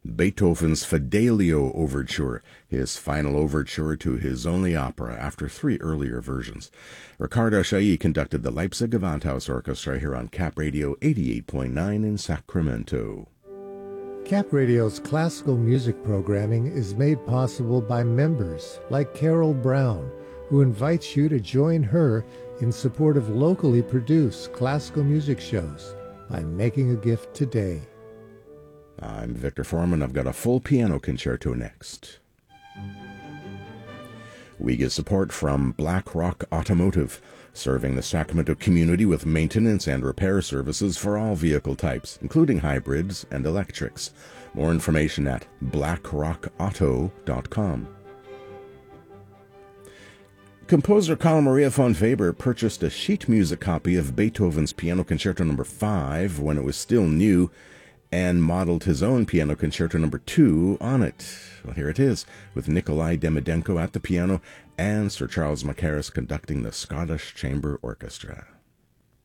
Beethoven's Fidelio Overture, his final overture to his only opera after 3 earlier versions. Ricardo Chailly conducted the Leipzig Gewandhaus Orchestra here on Cap Radio 88.9 in Sacramento. Cap Radio's classical music programming is made possible by members like Carol Brown, who invites you to join her in support of locally produced classical music shows by making a gift today. I'm Victor Foreman. I've got a full piano concerto next. We get support from Black Rock Automotive, serving the Sacramento community with maintenance and repair services for all vehicle types, including hybrids and electrics. More information at blackrockauto.com. Composer Carl Maria von Weber purchased a sheet music copy of Beethoven's Piano Concerto No. 5 when it was still new, and modeled his own Piano Concerto No. 2 on it. Well, here it is, with Nikolai Demidenko at the piano and Sir Charles Mackerras conducting the Scottish Chamber Orchestra.